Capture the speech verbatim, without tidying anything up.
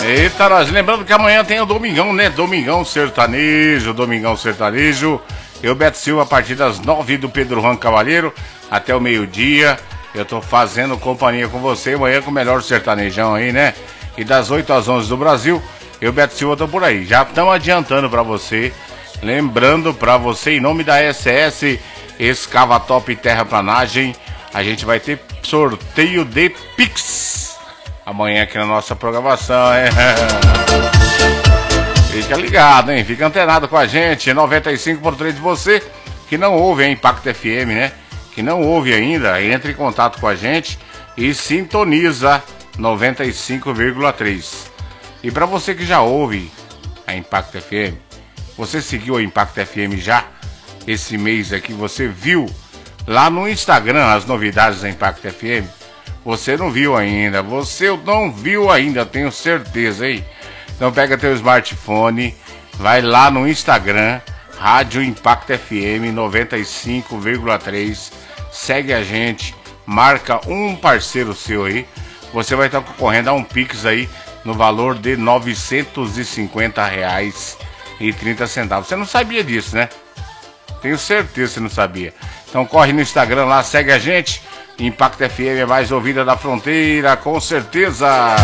Eita, nós lembrando que amanhã tem o Domingão, né? Domingão Sertanejo, Domingão Sertanejo. Eu, Beto Silva, a partir das nove do Pedro Juan Cavalheiro até o meio-dia. Eu tô fazendo companhia com você amanhã com o melhor sertanejão aí, né? E das oito às onze do Brasil, eu, Beto Silva, tô por aí. Já estamos adiantando pra você. Lembrando pra você, em nome da S S Escavatop Terraplanagem, a gente vai ter sorteio de Pix amanhã aqui na nossa programação, hein? Fica ligado, hein? Fica antenado com a gente. noventa e cinco por três de você que não ouve a Impacto F M, né? Que não ouve ainda, entre em contato com a gente e sintoniza noventa e cinco vírgula três. E para você que já ouve a Impacto F M, você seguiu a Impacto F M já? Esse mês aqui você viu lá no Instagram as novidades da Impacto F M? Você não viu ainda, você não viu ainda, tenho certeza, hein? Então pega teu smartphone, vai lá no Instagram, Rádio Impacto F M noventa e cinco vírgula três, segue a gente, marca um parceiro seu aí, você vai estar concorrendo a um Pix aí no valor de novecentos e cinquenta reais e trinta centavos. Você não sabia disso, né? Tenho certeza que você não sabia. Então corre no Instagram lá, segue a gente. Impacto F M é mais ouvida da fronteira, com certeza.